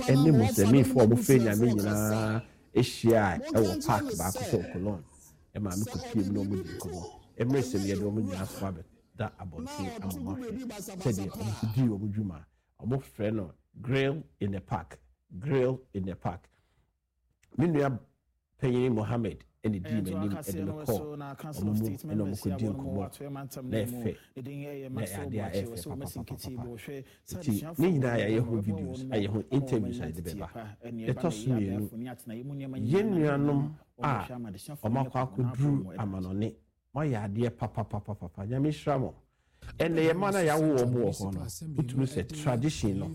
any Muslim for Mufenya Mina, Asia, our park back so Cologne. And my Muku no Mudu. Emerson, the woman has fabric that about said the deal of Juma. A more friend grill in the park. Grill in the park. Minya paying Mohammed. Any demon in the call, and Mukudim Kumo, Nefe, Nina, I have videos, I have interviews at the Beba. Let us mean Yenyanum, Omaka drew a manone, my dear papa, Yamishramo. And the Yamana Yawu more honor, which was a traditional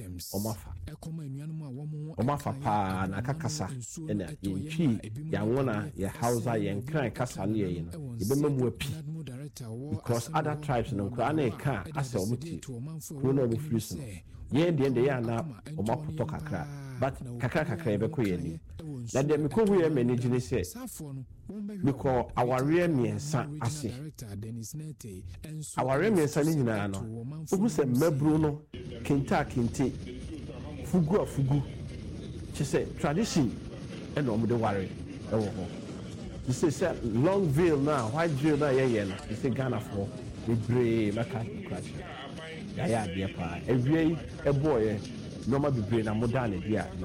Omafa pa na kakasa na yinchi ya wona ya hausa yen kran kasa ne yin ibememu api because other tribes no kra na ka ase omuti kro na omufriso yen de ya na omapoto kakra but kakra ebeko yeni na de meko hu ye manage ne se because our real miensa ase our real miensa ni nyina no ohu se mabru no kente fugu she said tradition and no the worry you say long veil now white veil now you say Ghana for the brave maka crash ya dear pa every a boy normal be brain and modern dia the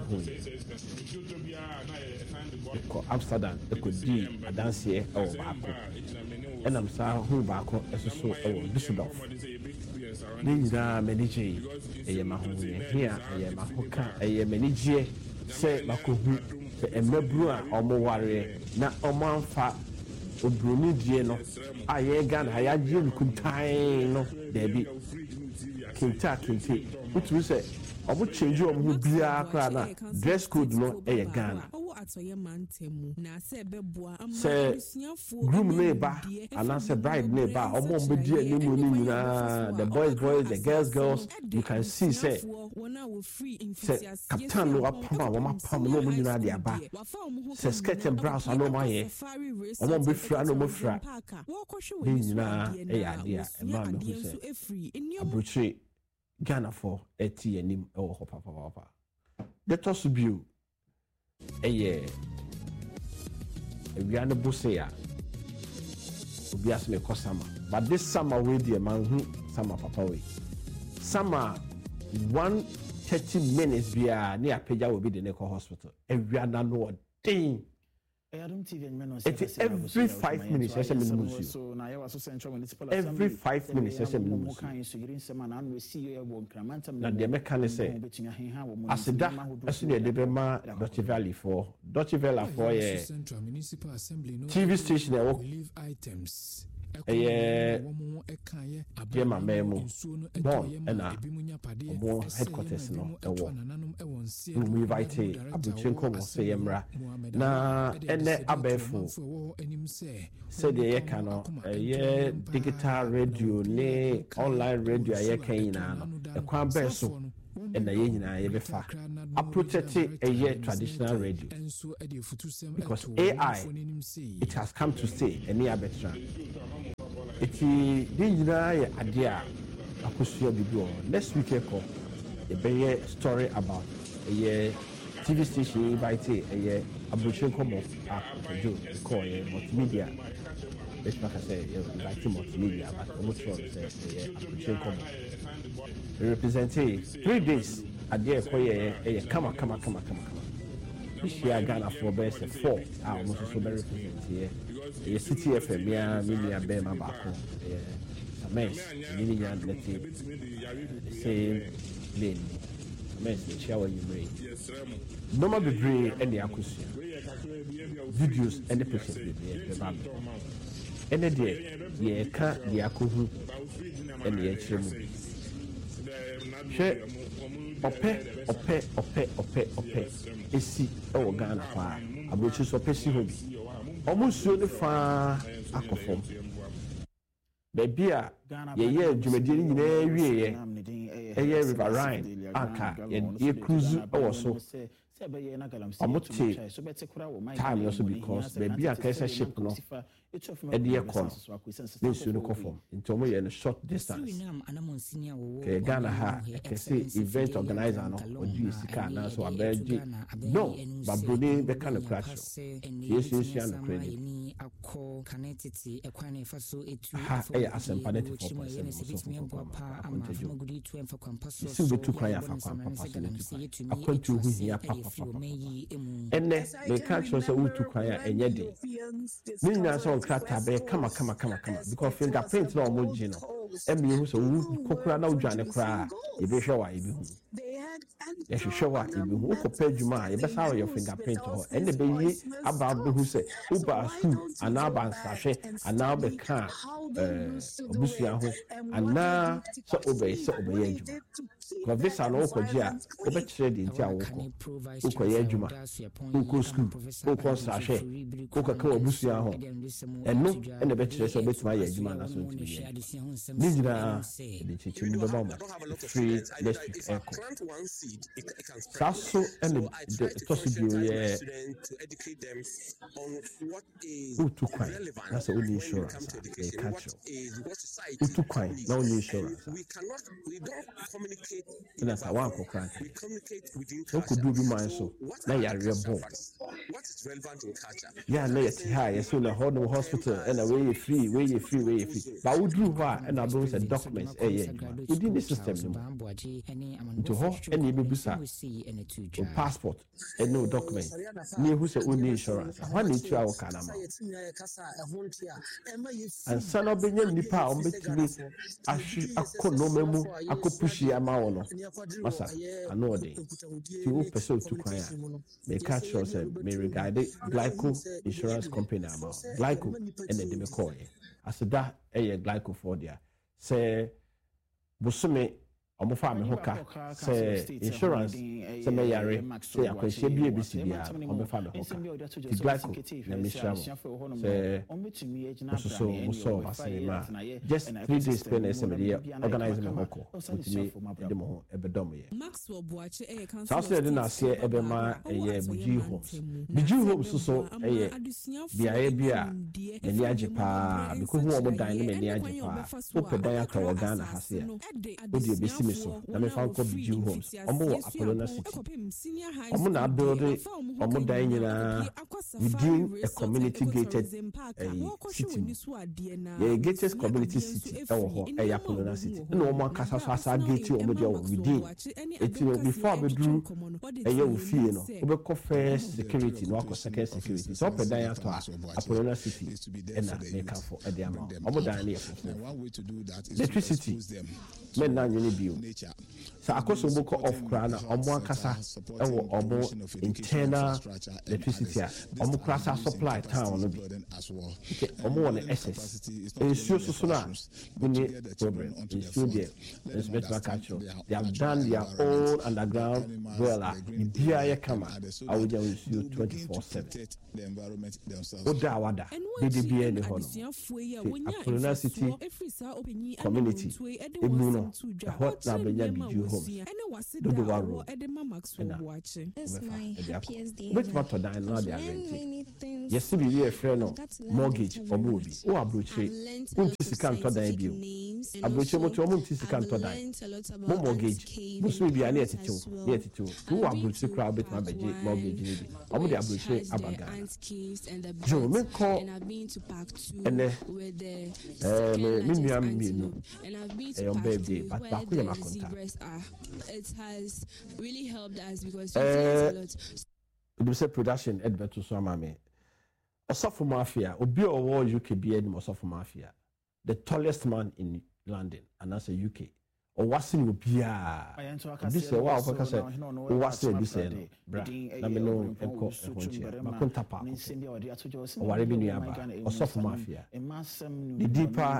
whole Amsterdam they could be a dance here or back and I'm sorry who back as so Düsseldorf Ninja manage a mahu here a mahuka a manage say makuhu a mebru or more warrior na omanfa obruni die no aye gan hayaji kuntai no debi kinte which we say obo change omo bia kra na dress code no e Ghana say groom neighbor and say bride neighbor omo mbedi animu ni nyina the boys the girls you can see say captain no apama wo mapam no mo nyina de aba say skirt and blouse no maye omo be fra no mo fra ni nyina e ya dia e ma me hu say abrochi Ghana for eti anim e wo papa let us be we are the Bosea. We ask me Kosama. But this summer, we dear man, summer papa way. Summer 130 minutes via near Peja will be the Neko Hospital. And we are not no thing. It's every 5 minutes, every 5 minutes, now the mechanic say, as that, as the Debema Dutch Valley for Dutch Valley for a TV station, items. Jema memo born and more headquarters no we invite abuchenko say emra na ene abefo said the kano digital radio ne online radio ye kan na e kwan beso and the yina ye befa approach a traditional radio because AI it has come to stay and near better. It's the idea next week a story about a TV station invite a abortion come call multimedia. Let's not say invite multimedia, but almost say abortion come. We represent 3 days a day for a come. This year Ghana for best 4 almost so very represent here. A city FM, yeah, Milia Bema Bako, a mess, Milia Letty, the same lane, a mess, the shower you made. No more degree and the acoustic videos and the pictures with the band. And the day, the car, the akuhu, and the HM. Share Ope, a seat or Ghana fire, a butcher's or Pessi hobby. Almost so the far aquaform. Baby, ye Jumadini in a river Rhine, Anka, and ye cruise also. time also because baby a kesa ship no e de ekon ne su no kofom nti mo ye no short distance ke Ghana ha ke say event organizer no odi sika na so abeji no ba broni be kan crash yes and credit ha e asempa 94.7 so be tu kwa ya fa kwa papa akwantu hu hia papa enne me catch so utu kwa ya enye de ni nya so krata be kama because fingerprint na omo gino emi hu so kokura na udwane kra e be hwe wa e be hu ye hwe wa e be hu ko pejuma e be sa your fingerprint ho enne be yi aba be hu se uba su anaba nsahwe anaba ka obusia ho ana so obey ye adwuma ko visa no ko gia e be kire de ntia wo ko ye adwuma ko school ko nsahwe ko ka obusia ho eno enne be kire so betuma ye adwuma na so ntimi nijira de chichimu do bamba free electric echo saso enne de tosu ye utu kwai na so uni insurance e catch utu kwai na uni insurance we don't communicate na sa wa ko kran so ko du bi man so na yare bo what is relevant in culture ya na yeti ha ya so na hospital and we free ba udru ho and abro say documents within the system to ho any bebusa passport and no document ni who say only insurance when it you kana ma and son of benya nipa on betimi ahwi akonomemu akopushi ama wo no masa anode ti wo person to kwaya me catch us me regard Glyco insurance company ama Glyco and the me call aseda Glyco for there say bosome omofa me hoka say insurance say me yare say akwahye bi ebisi bia omofa me hoka ti Glyco na me shamo say so muso asema just 3 days pen SMD organize me hoko utimi de mo ebedom ye Maxwell Boache kanso so de na se ebema Biji Homes so bia bia eni ajepa because who omo dan me eni ajepa ope dan akwa Ghana hase odi ebesi me so na me fa ko Biji Homes omo wo Apollo City omo na build omo dan nyina within a community gated city ye gated community city ewo ho Apollo City na omo akasa so asa gate omo de within it before be do wo fie no obe ko first security no akọ second security so ope dan ato Apollo City na make up for the amount omo dan na electricity men na nyini bio so akoso mo ko off kra na omo akasa ewo omo internal electricity omo krasa supply town no bi omo won excess ensure so na ni problem ensure there respect back actual they have done their own underground well bia ye kama awuja ensure 24/7 oda wada bidi bia ni hono Apollo City community ebu no hot na benya Biji Homes do the waro that's my happiest day which matter dan na they are renting yes be we friend no mortgage omobi o abroche unti sika nto dan bio abroche mo to mo unti sika nto dan mo mortgage mo so bia na etito o abroche kra bet ma beje mortgage ni bi omo de abroche abaga jo me ko ene me nua mi no e on baby but back with my contact it has really helped us because we a lot we say production Edberto so amame Osofo Mafia obi owo UK bi anim Osofo Mafia the tallest man in London and that's a UK o wasini obi a bi se wa ofaka se o wasi bi se no bra na me no enko ehonchia makonta pa o ware bi nuaba Osofo Mafia the deeper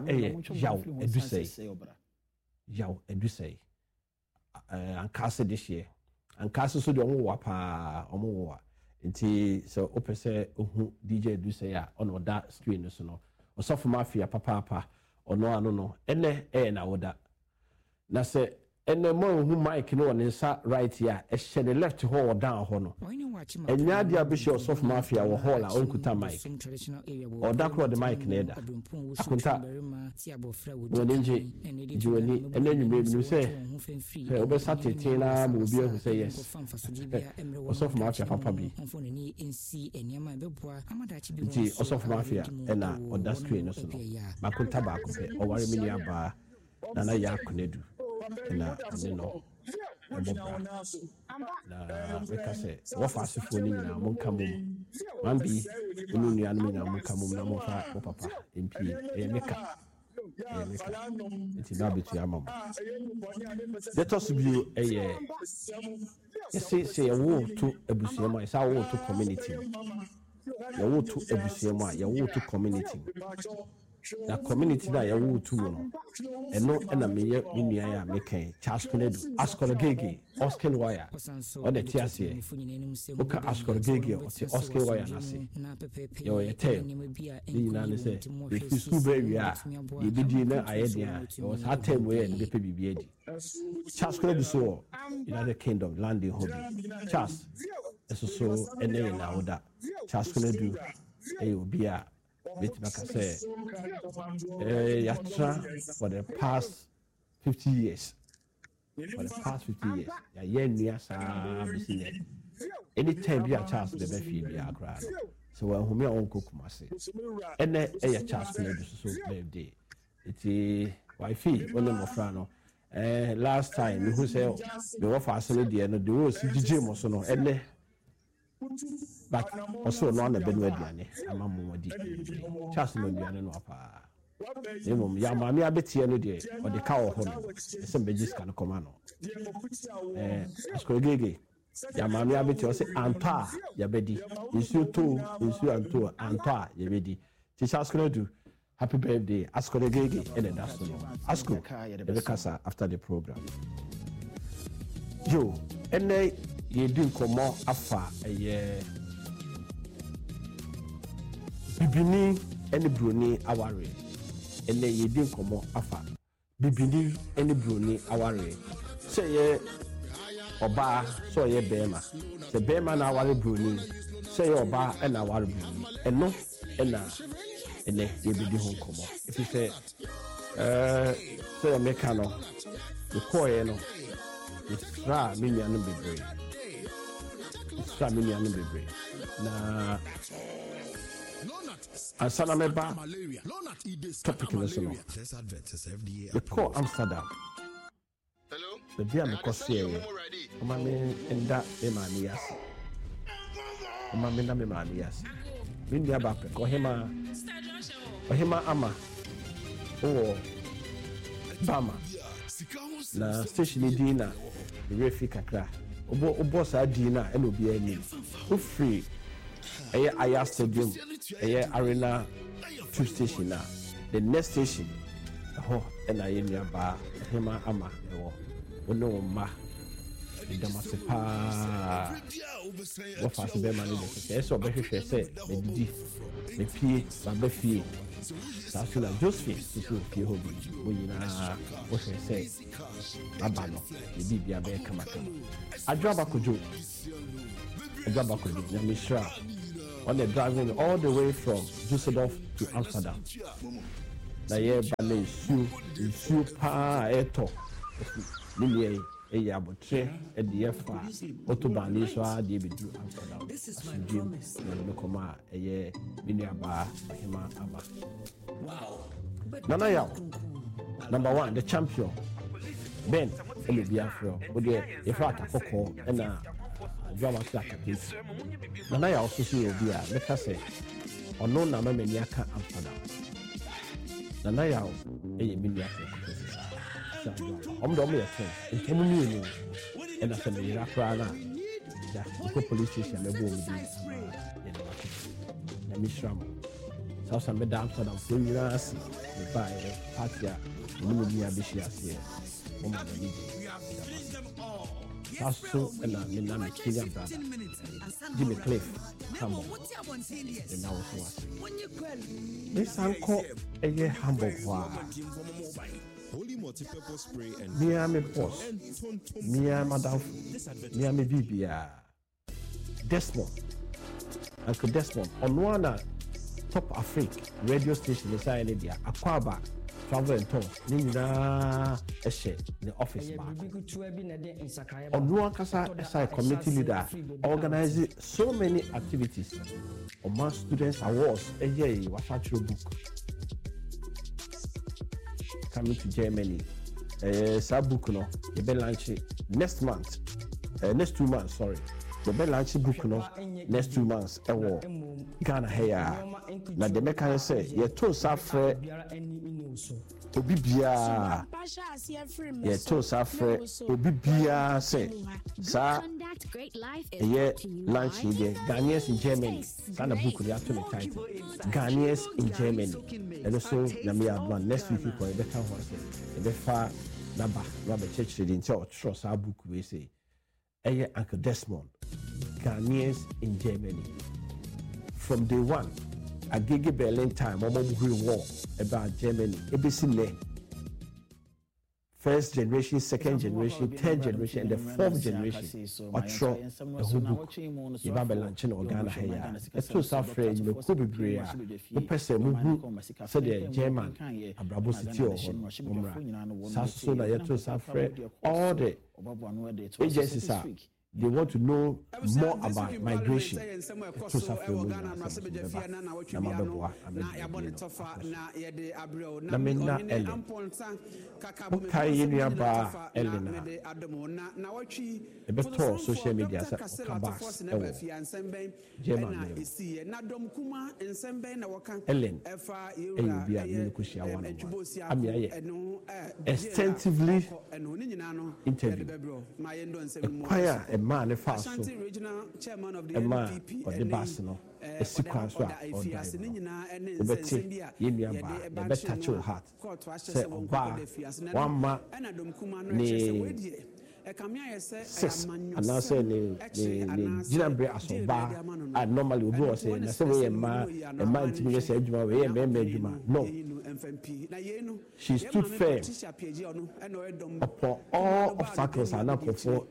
yaw edusei ankase this year ankase so de omo wa pa omo wa nti so opese ohu DJ edusei a ono da screen so no Osofo Mafia papa ono ano no ene na woda na se and the more who mic no one inside right here, a shed left hole down hono. And Nadia Bishop of Mafia or Hola or Kuta mic. Or Dakro the mic neither. Akunta. When Julie, and then you may say, Obesati Tina will be able to say yes. Or Soft Mafia Papa B. Or Soft Mafia and on that screen also. Makunta Baco or Wariminia Bar, Nana Yakunedu. Na no because what fast for me na mon kamu man bi unu ni anu na mon kamu na mo fa mo papa mp meka it na betu amam let us be say wo to abusiamo isa wo to community ya wo to abusiamo ya wo to community na community na ya wo to no eno na meye nua ya meka Charles Konedu Ascol Gege Oscar Wire o de tiase oka Ascol Gege o ti Oscar Wire na se yo ye tell ni na ne se the school baby a e bidi na ayedia o sa time we ne be bibia di Charles Konedu so United Kingdom landing hobby Charles so ene na oda Charles Konedu e obi a bit back say yatra for the past 50 years. For the past 50 years. Ya nua sa business. Anytime be a chance the be feel be akra. So when home on Kumasi. Ene ya chance na so birthday. It wifi one mo fra no. Last time who say the offer asole dey no the o CGJ mo so no ene but also no na benwa diane amamu wadi chance no diane no apa emom ya mami abetie no de o de ka wo ho no se mbegis kan koma no Ascol Gege ya mami abetie o se anta ya bedi isu anto anta ya bedi Charles Konedu happy birthday Ascol Gege and that's no Ascol the kasa after the program yo ene ye din komo afa bibini ene broni aware ene ye din komo afa bibini ene broni aware say ye oba so ye bema se bema na aware broni say oba ena aware broni eno ene ye bidi hon komo if you say so make no the koye no it's ra minya no bebre na asana meba topic national the call Amsterdam hello the bia me kose oma me enda e manias oma me na me manias me ndia ba pe ko hema ama o bama na station dina the refi kakra obo sa dina eno bia ni o free aya stadium arena 2 station na the next station and I in ba hema ama ewo ono ma idamasepa wo fa se be mani de so be hwehwe se me didi me pie ba be fie sa so la Josephine so pie hobi wo nyina wo se abano e bibia be kama adwabakojo ya mishra on the driving all the way from Düsseldorf to Amsterdam. Na ye bale su pa eto lilie e ya botre e de fa autobahn ni so a de bedu Amsterdam. Asujim na koma e ye miniaba hima aba. Wow. Nana ya number 1 the champion Ben Elubiafro ode e fa akoko e na drama strategy. Nana ya also see obi a make say ono na ma mani aka Amsterdam. Nana ya e mi nia ko do me yete ntemu ni e na se me ira kra na ya ko police station me bo obi na mi shram so some me Amsterdam so you know as me buy party a ni mo bi abishi ase o ma ni also and na me kilia brother Jimmy Cliff Hambo and now was this uncle a hamburg wa Holy multi-purpose spray and Miami boss. Miami Madaf. Miami BBA. Desmond. Uncle Desmond. On one Top Africa radio station inside India. Akwaba. Travel and tours. Nina Eshe. The office bar. On one Kasa SI community leader. Organizing so many activities. Among students awards. A year was actual book. Coming to Germany. Book no, you be launching next 2 months. Sorry. You be launching book no next 2 months. Ghana here. Now the mechanic say you told Safre Obibia. You told Safre Obibia say sa yeah launching the Ghanaians in Germany. Sana book the actual title. Ghanaians in Germany. And also Namia next week for a better horse. The far Naba Robert Church reading trust our book we say. Uncle Desmond, Ghanaians in Germany. From day one, a Gigi Berlin time, War about Germany. ABC first generation, second generation, third generation, and the fourth generation. Otro, a whole book. You have a lunch in Ghana here. It's so suffering, you could be bria. The person who said the German, a Brabo City or Umra. Sasuna, yet to suffer all the agencies are. They want to know more about migration. To suffer social media Ellen extensively interview a man a fast so a man or the bass no a sequence or obeti yemiaba the better touch your heart say oba one man ni six and now say ni jinambre asoba and normally we go say na say we a man intimi say adwuma we me adwuma no. She stood firm upon all obstacles and not before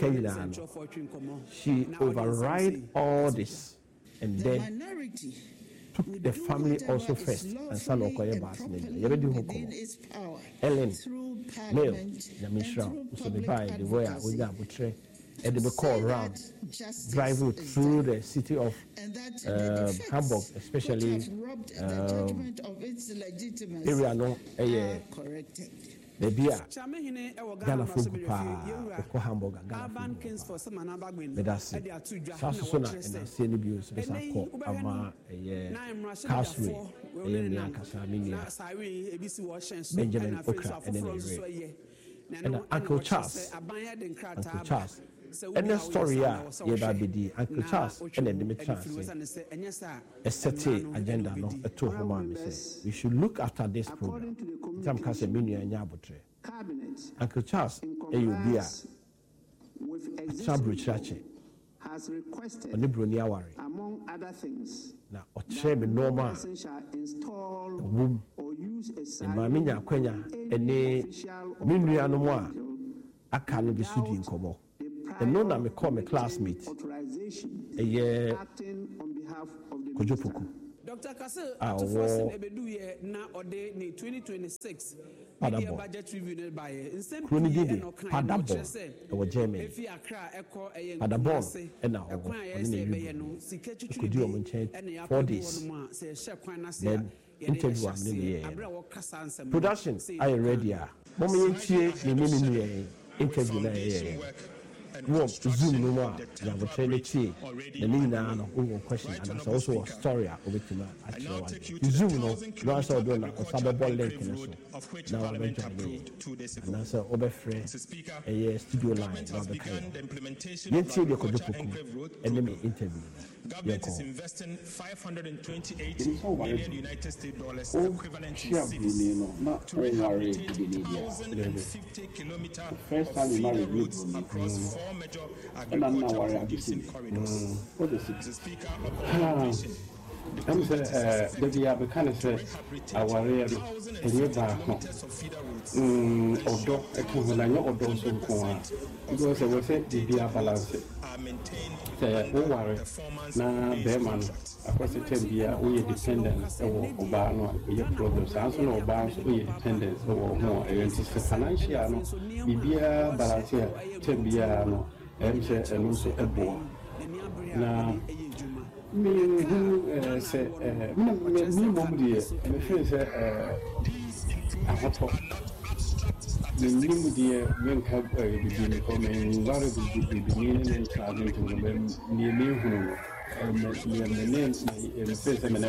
she override all this and then took the family also first and son of Koya Basne. You ready to Ellen, Leo, Yamishra, so the by the way we got betray. And they call around, driving through the city of Hamburg, especially area no the beer Ghana food pa Hamburg Ghana food that's it. Sasuna and I see the views best call ama Castle Benjamin Okra and then and Uncle Charles. And the story ye Uncle Charles and then the chance a certain agenda no a two woman say we should look after this program. Some case minia nyabotre. Uncle Charles be Chabru Church has requested among other things na otre me normal womb in maminya kwenya ene minua no mo a aka no bisudi nkomo. And no, I call my classmate. A year, Kojopuku. Dr. Kassel, now or day 2026. Budget review by Cronigidi, Padabo, our German. Padabon, and now could do a 4 days. Then interview in the year. Production, I ready. Moment, interview. Walk to Zoom no more. You have a training tea. The Nina no question, and there's also a story of it. You Zoom no, you also don't know a Sababol link. Now I'm going to be and answer over free a studio line. You see the Kodupuku and let me interview. Government is investing $528 million United States dollars equivalent to 350 kilometers of feeder roads across 4 major agricultural producing corridors. The Speaker of the Commission, I'm saying, the other kind of say, our real and your back. Although I can I know or don't so because I was said the balance. Say, oh, worry. Now, Bearman, across the 10 year, we are dependent over Obano, we have problems. Also, no bounds, we are dependent over more. And it's financial, Bibia, balance here, 10 year, and also a boy. Now, me who say, me, Mommy, and the face a hot top. The new dear when have beginning coming, variable beginning and traveling to them near me. The name is face and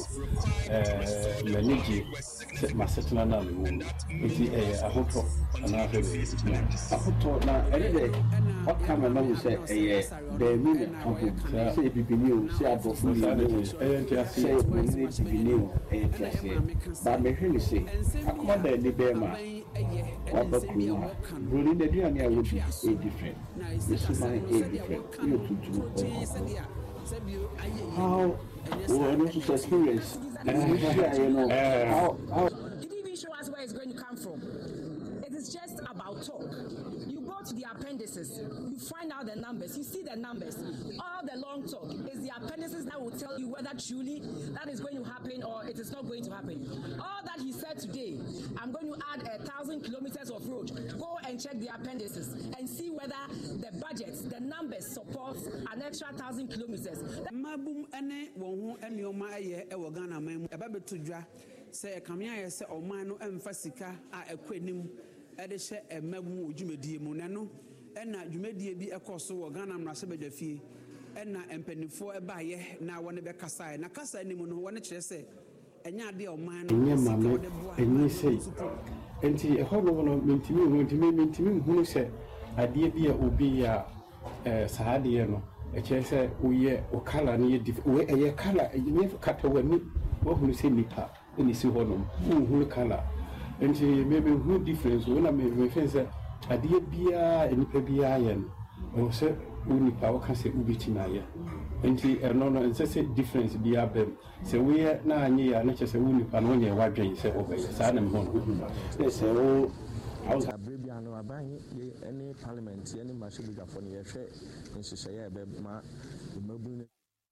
Manigi, my certain animal. It's a hotel, and I have a hotel now. Any day, what come along say, the million company say, be new, say, about food, say, we need to be new, but me really say, I call the Bema. What really the DNA would be a different. This is my different. You how this is experience. You know how. He didn't even show us where it's going to come from. It is just about talk. You go to the appendices, you find out the numbers, you see the numbers. All the long talk is the appendices that will tell you whether truly that is going to happen or it is not going to happen. All that he said today, I'm going to add 1,000 kilometers of road. Go and check the appendices and see whether the budget, the numbers support an extra 1,000 kilometers. Mabum ene won ene oma aye e wo Ghana man eba betodwa se kamia ye se oman no emfa sika a ekwanim e de hye emabum odwumedie mu ne no ena dwumedie bi ekoso wo Ghana mrase badwafie ena empanifo eba ye na wone be kasa na kasa ni mu no wone kire se enya ade oman no enye mame enye sei enti e ho no mentimi hunu se ade bi a obi ya saade no e kire se uye o kala ni we eye kala ni kata wani wo hunu se nipa ni si ho no hunu kala enti maybe who difference when I me fence ade bia nipa bia ye no o se unipa o ka se ubitina ye enti no say difference bia bem se we na anye ya na chese unipa no nye wadwen se obey sa na me ho se o Ausa Brebiano Abani, any parliament, any Mashiga for your share, and she say, ma, the mobile.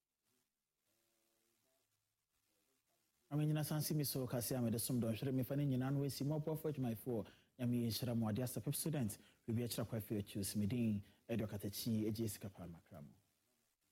I mean, I can't see me so Cassia made a sum don't show me finding in one way, see more profit my four. Yami Shram, what just a student, we be a trap for choose me, Edo Katachi, a Jessica Palmacram.